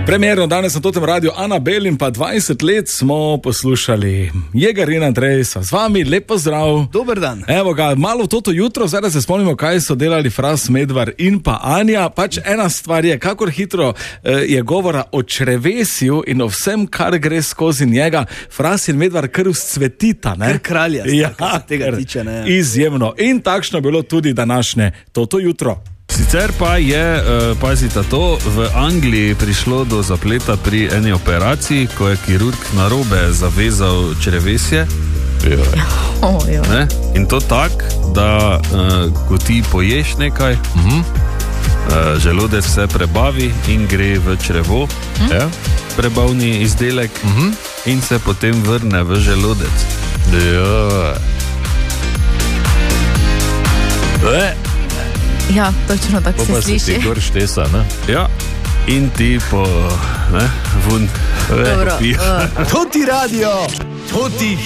Premierno danes na Totem radiju Anabel in pa 20 let smo poslušali Jeger in Andrej, so z vami, lep pozdrav. Dober dan. Evo ga, malo v toto jutro, zdaj se spomnimo, kaj so delali Fras Medvar in pa Anja. Pač ena stvar je, kakor hitro je govora o črevesju in o vsem, kar gre skozi njega. Fras in Medvar kar vzcvetita, ne? Kar kralja, ja, se tega tiče, ne? Izjemno. In takšno je bilo tudi današnje toto jutro. Sicer pa je, pazite to, v Angliji prišlo do zapleta pri eni operaciji, ko je kirurg narobe zavezal črevesje. Ne? In to tak, da ko ti poješ nekaj, želodec se prebavi in gre v črevo, prebavni izdelek, in se potem vrne v želodec. Ja, točno tako se sliši. Pa se ti gor štesa, ne? Ja, in ti po, ne, vun. Dobro. To ti radio, to ti